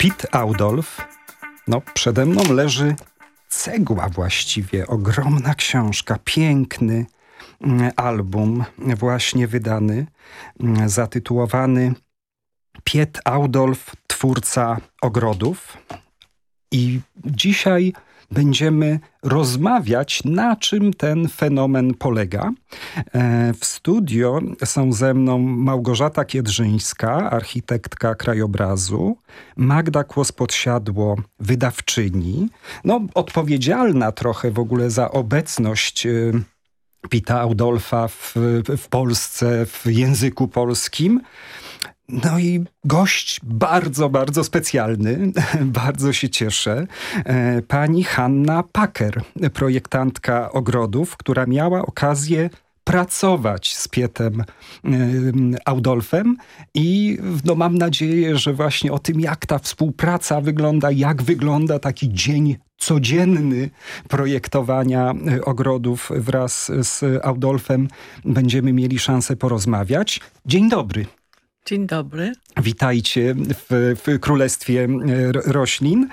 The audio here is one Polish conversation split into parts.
Piet Oudolf. No, przede mną leży cegła właściwie, ogromna książka, piękny album właśnie wydany, zatytułowany Piet Oudolf, twórca ogrodów. I dzisiaj będziemy rozmawiać, na czym ten fenomen polega. W studio są ze mną Małgorzata Kiedrzyńska, architektka krajobrazu, Magda Kłos-Podsiadło, wydawczyni, no odpowiedzialna trochę w ogóle za obecność Pieta Oudolfa w Polsce, w języku polskim. No i gość bardzo, bardzo specjalny, bardzo się cieszę. Pani Hanna Packer, projektantka ogrodów, która miała okazję pracować z Pietem Oudolfem i no, mam nadzieję, że właśnie o tym, jak ta współpraca wygląda, jak wygląda taki dzień codzienny projektowania ogrodów wraz z Oudolfem, będziemy mieli szansę porozmawiać. Dzień dobry. Dzień dobry. Witajcie w Królestwie Roślin.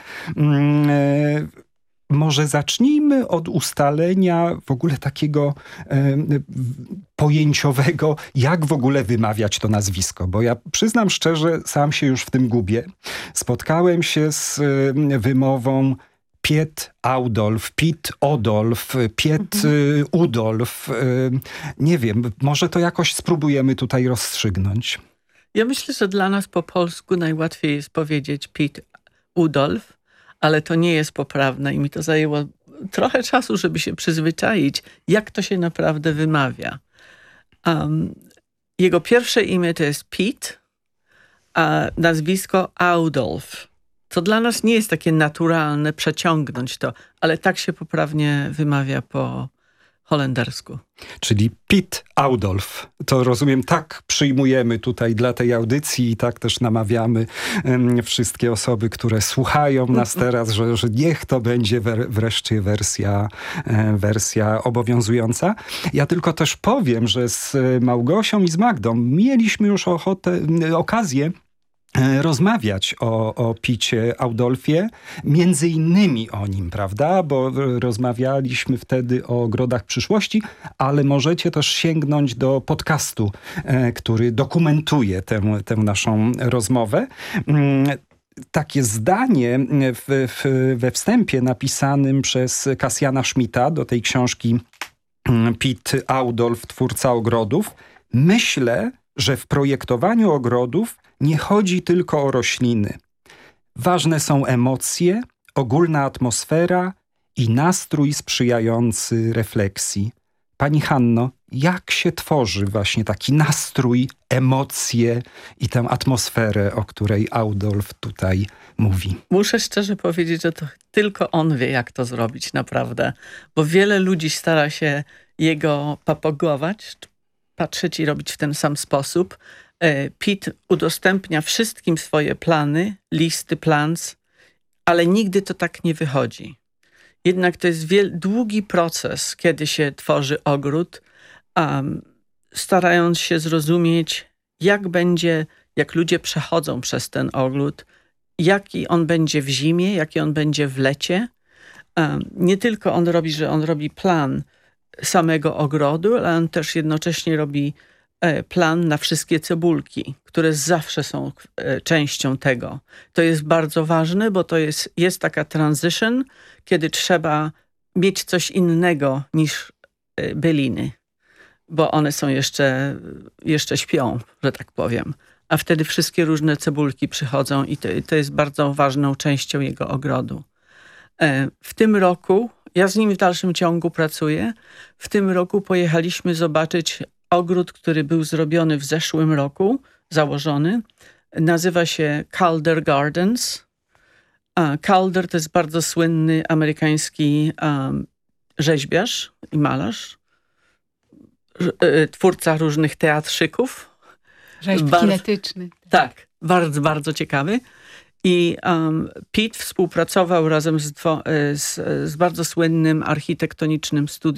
Może zacznijmy od ustalenia w ogóle takiego pojęciowego, jak w ogóle wymawiać to nazwisko. Bo ja przyznam szczerze, sam się już w tym gubię. Spotkałem się z wymową Piet Oudolf, Piet Odolf, Piet Udolf. Nie wiem, może to jakoś spróbujemy tutaj rozstrzygnąć. Ja myślę, że dla nas po polsku najłatwiej jest powiedzieć Piet Oudolf, ale to nie jest poprawne i mi to zajęło trochę czasu, żeby się przyzwyczaić, jak to się naprawdę wymawia. Jego pierwsze imię to jest Piet, a nazwisko Oudolf. To dla nas nie jest takie naturalne przeciągnąć to, ale tak się poprawnie wymawia po holendersku. Czyli Piet Oudolf. To rozumiem, tak przyjmujemy tutaj dla tej audycji i tak też namawiamy wszystkie osoby, które słuchają nas teraz, że niech to będzie wreszcie wersja obowiązująca. Ja tylko też powiem, że z Małgosią i z Magdą mieliśmy już okazję rozmawiać o Piecie Oudolfie, między innymi o nim, prawda? Bo rozmawialiśmy wtedy o ogrodach przyszłości, ale możecie też sięgnąć do podcastu, który dokumentuje tę naszą rozmowę. Takie zdanie we wstępie napisanym przez Kasjana Schmidta do tej książki Piet Oudolf, twórca ogrodów. Myślę, że w projektowaniu ogrodów nie chodzi tylko o rośliny. Ważne są emocje, ogólna atmosfera i nastrój sprzyjający refleksji. Pani Hanno, jak się tworzy właśnie taki nastrój, emocje i tę atmosferę, o której Oudolf tutaj mówi? Muszę szczerze powiedzieć, że to tylko on wie, jak to zrobić naprawdę, bo wiele ludzi stara się jego propagować, patrzeć i robić w ten sam sposób. Piet udostępnia wszystkim swoje plany, listy plans, ale nigdy to tak nie wychodzi. Jednak to jest długi proces, kiedy się tworzy ogród, starając się zrozumieć, jak ludzie przechodzą przez ten ogród, jaki on będzie w zimie, jaki on będzie w lecie. Nie tylko on robi plan samego ogrodu, ale on też jednocześnie robi plan na wszystkie cebulki, które zawsze są częścią tego. To jest bardzo ważne, bo to jest taka transition, kiedy trzeba mieć coś innego niż byliny, bo one są jeszcze śpią, że tak powiem. A wtedy wszystkie różne cebulki przychodzą i to jest bardzo ważną częścią jego ogrodu. W tym roku, ja z nim w dalszym ciągu pracuję, w tym roku pojechaliśmy zobaczyć ogród, który był zrobiony w zeszłym roku, założony. Nazywa się Calder Gardens. Calder to jest bardzo słynny amerykański rzeźbiarz i malarz, twórca różnych teatrzyków. Rzeźb kinetyczny. Tak, bardzo, bardzo ciekawy. I Piet współpracował razem z bardzo słynnym architektonicznym studiem